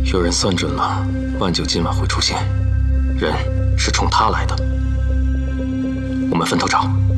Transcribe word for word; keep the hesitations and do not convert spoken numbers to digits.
有人算准了万九今晚会出现，人是冲他来的。我们分头找。